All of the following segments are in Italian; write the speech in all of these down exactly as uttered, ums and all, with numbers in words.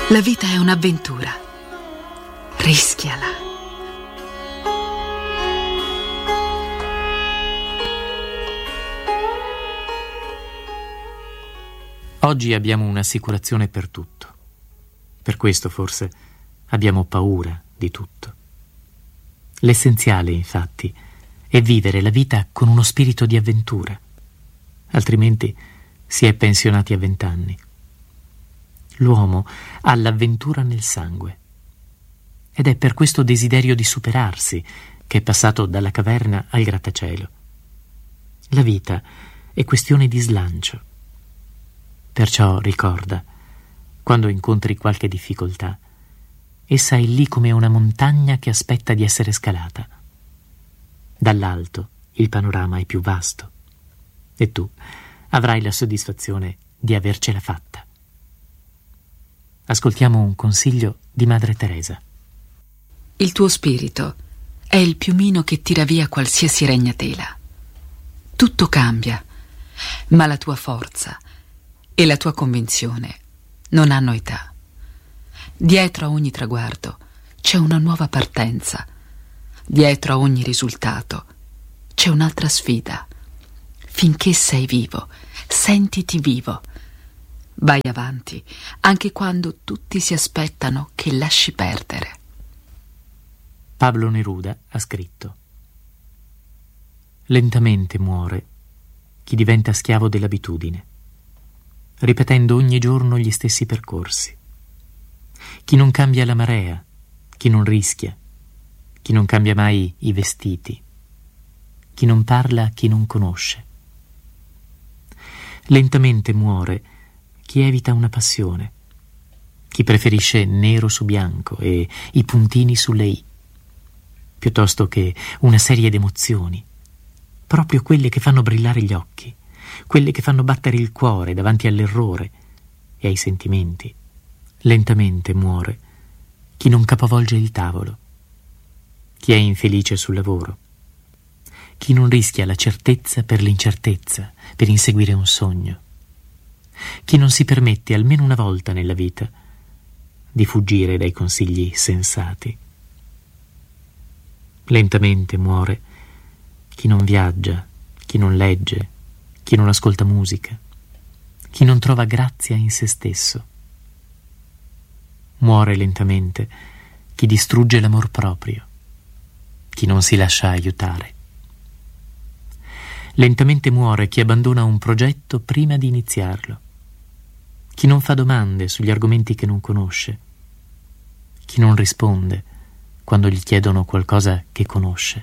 La vita è un'avventura. Rischiala. Oggi abbiamo un'assicurazione per tutto. Per questo forse abbiamo paura di tutto. L'essenziale, infatti, è vivere la vita con uno spirito di avventura. Altrimenti si è pensionati a vent'anni. L'uomo ha l'avventura nel sangue. Ed è per questo desiderio di superarsi che è passato dalla caverna al grattacielo. La vita è questione di slancio. Perciò ricorda, quando incontri qualche difficoltà, essa è lì come una montagna che aspetta di essere scalata. Dall'alto il panorama è più vasto e tu avrai la soddisfazione di avercela fatta. Ascoltiamo un consiglio di Madre Teresa. Il tuo spirito è il piumino che tira via qualsiasi ragnatela. Tutto cambia, ma la tua forza e la tua convinzione non hanno età. Dietro a ogni traguardo c'è una nuova partenza. Dietro a ogni risultato c'è un'altra sfida. Finché sei vivo, sentiti vivo. Vai avanti, anche quando tutti si aspettano che lasci perdere. Pablo Neruda ha scritto: lentamente muore chi diventa schiavo dell'abitudine, ripetendo ogni giorno gli stessi percorsi. Chi non cambia la marea, chi non rischia, chi non cambia mai i vestiti, chi non parla a chi non conosce. Lentamente muore chi evita una passione, chi preferisce nero su bianco e i puntini sulle i, piuttosto che una serie di emozioni, proprio quelle che fanno brillare gli occhi, quelle che fanno battere il cuore davanti all'errore e ai sentimenti. Lentamente muore chi non capovolge il tavolo, chi è infelice sul lavoro, chi non rischia la certezza per l'incertezza, per inseguire un sogno, chi non si permette almeno una volta nella vita di fuggire dai consigli sensati. Lentamente muore chi non viaggia, chi non legge, chi non ascolta musica, chi non trova grazia in se stesso. Muore lentamente chi distrugge l'amor proprio, chi non si lascia aiutare. Lentamente muore chi abbandona un progetto prima di iniziarlo, chi non fa domande sugli argomenti che non conosce, chi non risponde quando gli chiedono qualcosa che conosce.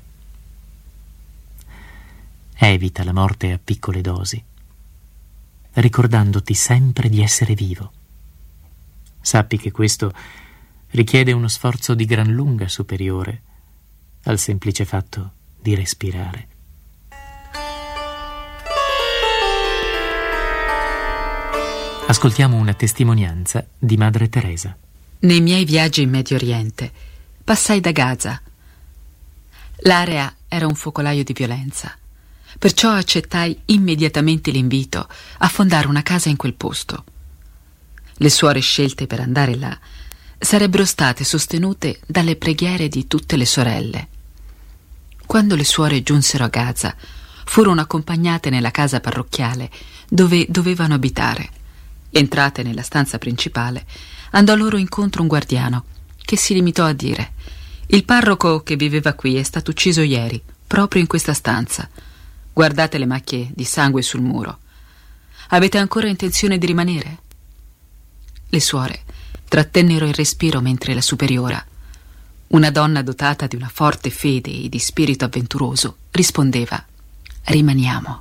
Evita la morte a piccole dosi, ricordandoti sempre di essere vivo. Sappi che questo richiede uno sforzo di gran lunga superiore al semplice fatto di respirare. Ascoltiamo una testimonianza di Madre Teresa. Nei miei viaggi in Medio Oriente passai da Gaza. L'area era un focolaio di violenza, perciò accettai immediatamente l'invito a fondare una casa in quel posto. Le suore scelte per andare là sarebbero state sostenute dalle preghiere di tutte le sorelle. Quando le suore giunsero a Gaza, furono accompagnate nella casa parrocchiale dove dovevano abitare. Entrate nella stanza principale, andò loro incontro un guardiano che si limitò a dire: il parroco che viveva qui è stato ucciso ieri, proprio in questa stanza. Guardate le macchie di sangue sul muro. Avete ancora intenzione di rimanere? Le suore trattennero il respiro mentre la superiora, una donna dotata di una forte fede e di spirito avventuroso, rispondeva: rimaniamo.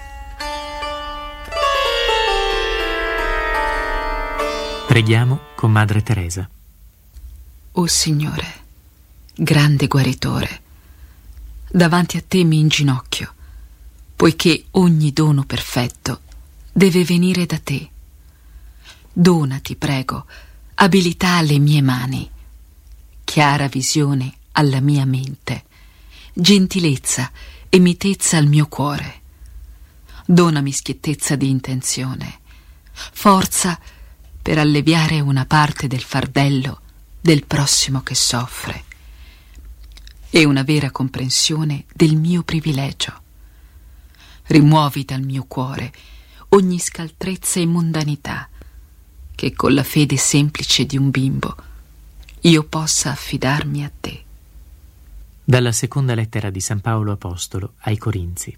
Preghiamo con Madre Teresa. O Signore, grande guaritore, davanti a te mi inginocchio, poiché ogni dono perfetto deve venire da te. Dona, ti prego, abilità alle mie mani, chiara visione alla mia mente, gentilezza e mitezza al mio cuore. Donami schiettezza di intenzione, forza per alleviare una parte del fardello del prossimo che soffre e una vera comprensione del mio privilegio. Rimuovi dal mio cuore ogni scaltrezza e mondanità, che con la fede semplice di un bimbo io possa affidarmi a te. Dalla seconda lettera di San Paolo Apostolo ai Corinzi.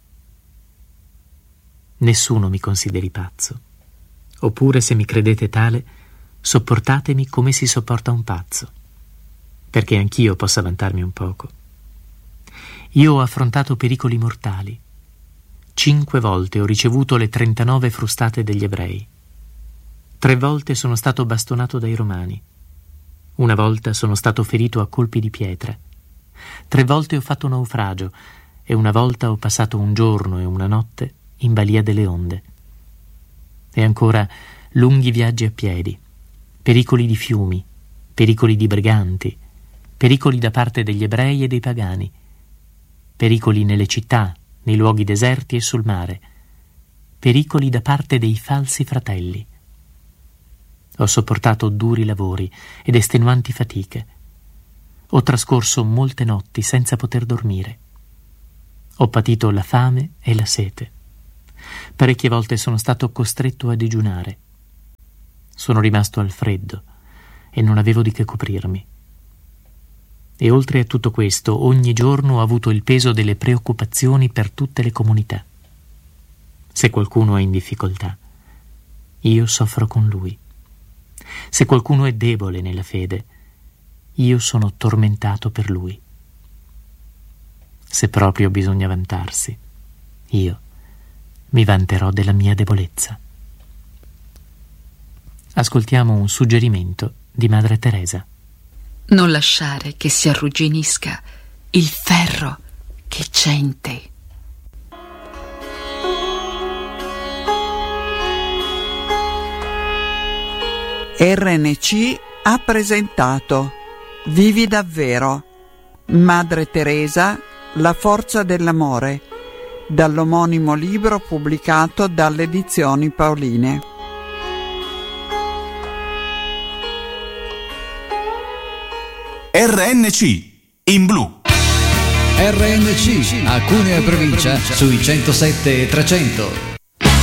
Nessuno mi consideri pazzo, oppure se mi credete tale, sopportatemi come si sopporta un pazzo, perché anch'io possa vantarmi un poco. Io ho affrontato pericoli mortali. Cinque volte ho ricevuto le trentanove frustate degli ebrei. Tre volte sono stato bastonato dai romani. Una volta sono stato ferito a colpi di pietra. Tre volte ho fatto naufragio e una volta ho passato un giorno e una notte in balia delle onde. E ancora lunghi viaggi a piedi, pericoli di fiumi, pericoli di briganti, pericoli da parte degli ebrei e dei pagani, pericoli nelle città, nei luoghi deserti e sul mare, pericoli da parte dei falsi fratelli. Ho sopportato duri lavori ed estenuanti fatiche. Ho trascorso molte notti senza poter dormire. Ho patito la fame e la sete. Parecchie volte sono stato costretto a digiunare. Sono rimasto al freddo e non avevo di che coprirmi. E oltre a tutto questo, ogni giorno ho avuto il peso delle preoccupazioni per tutte le comunità. Se qualcuno è in difficoltà, io soffro con lui. Se qualcuno è debole nella fede, io sono tormentato per lui. Se proprio bisogna vantarsi, io mi vanterò della mia debolezza. Ascoltiamo un suggerimento di Madre Teresa. Non lasciare che si arrugginisca il ferro che c'è in te. R N C ha presentato Vivi davvero, Madre Teresa, la forza dell'amore, dall'omonimo libro pubblicato dalle Edizioni Paoline. R N C in blu. R N C a Cuneo e provincia sui centosette e trecento.